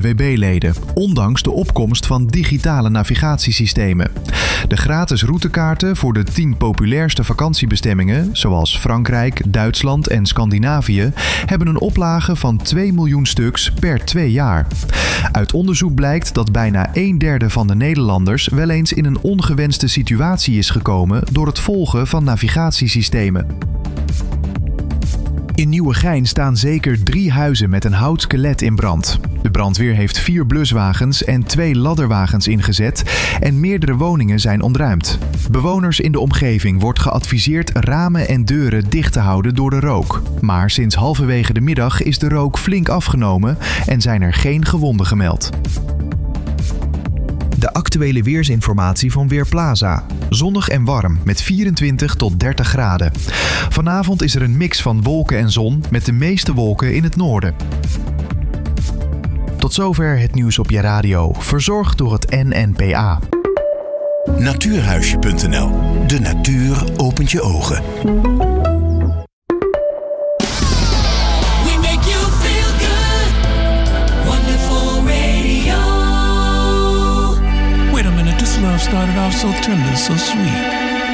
ANWB-leden, ondanks de opkomst van digitale navigatiesystemen. De gratis routekaarten voor de 10 populairste vakantiebestemmingen, zoals Frankrijk, Duitsland en Scandinavië, hebben een oplage van 2 miljoen stuks per 2 jaar. Uit onderzoek blijkt dat bijna 1/3 van de Nederlanders wel eens in een ongewenste situatie is gekomen door het volgen van navigatiesystemen. In Nieuwegein staan zeker 3 huizen met een houtskelet in brand. De brandweer heeft 4 bluswagens en 2 ladderwagens ingezet en meerdere woningen zijn ontruimd. Bewoners in de omgeving wordt geadviseerd ramen en deuren dicht te houden door de rook. Maar sinds halverwege de middag is de rook flink afgenomen en zijn er geen gewonden gemeld. De actuele weersinformatie van Weerplaza. Zonnig en warm met 24 tot 30 graden. Vanavond is er een mix van wolken en zon met de meeste wolken in het noorden. Tot zover het nieuws op je radio, verzorgd door het NNPA. Natuurhuisje.nl. De natuur opent je ogen. This love started off so tender, so sweet.